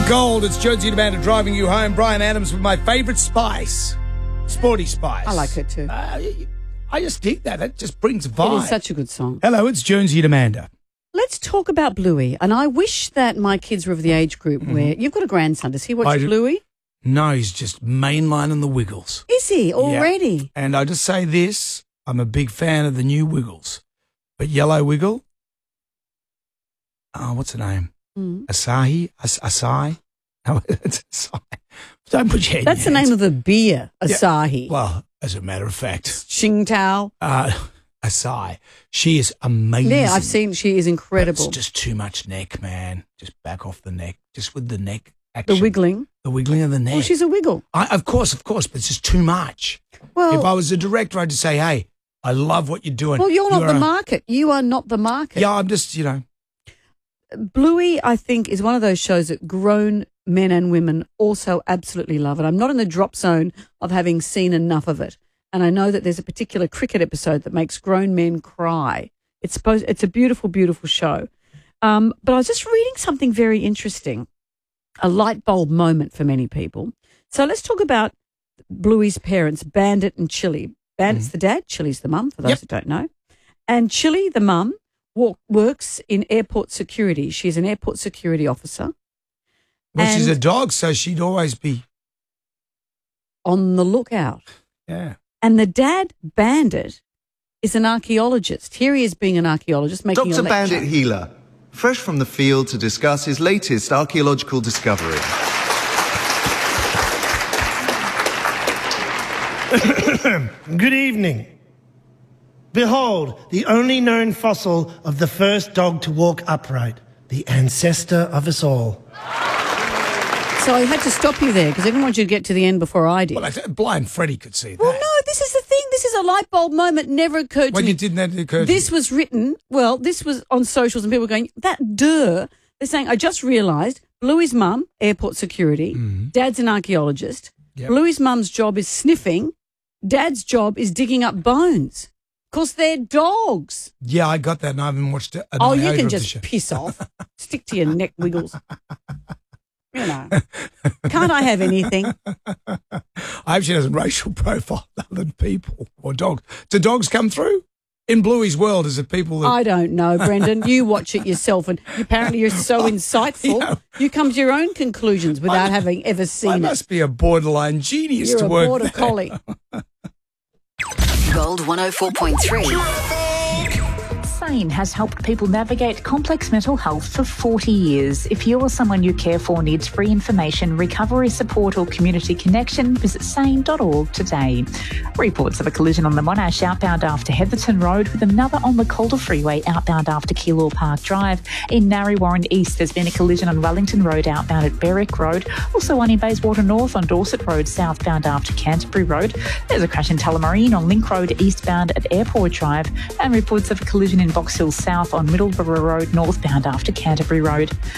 Gold. It's Jonesy Amanda driving you home. Brian Adams with my favourite spice, Sporty Spice. I like her too. I just dig that. It just brings a vibe. It is such a good song. Hello, it's Jonesy Amanda. Let's talk about Bluey. And I wish that my kids were of the age group where you've got a grandson. Does he watch Bluey? No, he's just mainlining the Wiggles. Is he already? Yeah. And I just say this, I'm a big fan of the new Wiggles. But Yellow Wiggle, what's the name? Asahi? Asai? No, it's Asai. Don't put your head That's in the your name of the beer, Asahi. Yeah. Well, as a matter of fact. Tsingtao. Asai. She is amazing. Yeah, I've seen she is incredible. But it's just too much neck, man. Just back off the neck. Just with the neck action. The wiggling. The wiggling of the neck. Well, she's a wiggle. Of course, but it's just too much. Well, if I was a director, I'd just say, hey, I love what you're doing. Well, you're not the market. You are not the market. Yeah, I'm just, Bluey, I think, is one of those shows that grown men and women also absolutely love. And I'm not in the drop zone of having seen enough of it. And I know that there's a particular cricket episode that makes grown men cry. It's a beautiful, beautiful show. But I was just reading something very interesting, a light bulb moment for many people. So let's talk about Bluey's parents, Bandit and Chili. Bandit's the dad, Chili's the mum, for those who don't know. And Chili, the mum, works in airport security. She's an airport security officer. Well, she's a dog, so she'd always be on the lookout. Yeah. And the dad, Bandit, is an archaeologist. Here he is being an archaeologist, making Dr. a lecture. Bandit Healer, fresh from the field to discuss his latest archaeological discovery. Good evening. Behold, the only known fossil of the first dog to walk upright, the ancestor of us all. So I had to stop you there because I didn't want you to get to the end before I did. Well, blind Freddie could see that. Well, no, this is the thing. This is a light bulb moment. Never occurred to me. When you didn't that occur to This was written, this was on socials and people were going, that duh. They're saying, I just realised Bluey's mum, airport security, dad's an archaeologist. Yep. Bluey's mum's job is sniffing. Dad's job is digging up bones. Because they're dogs. Yeah, I got that and I haven't watched it. Oh, you can just piss off. Stick to your neck wiggles. You know. Can't I have anything? I hope she doesn't racial profile other people or dogs. Do dogs come through? In Bluey's world, is it people that... I don't know, Brendan. You watch it yourself and apparently you're so insightful. Yeah. You come to your own conclusions without having ever seen it. I must be a borderline genius to work You're a border collie. Gold 104.3. SANE has helped people navigate complex mental health for 40 years. If you or someone you care for needs free information, recovery support or community connection, visit sane.org today. Reports of a collision on the Monash outbound after Heatherton Road with another on the Calder Freeway outbound after Keilor Park Drive. In Narre Warren East, there's been a collision on Wellington Road outbound at Berwick Road. Also one in Bayswater North on Dorset Road southbound after Canterbury Road. There's a crash in Tullamarine on Link Road eastbound at Airport Drive. And reports of a collision in Box Hill South on Middleborough Road northbound after Canterbury Road.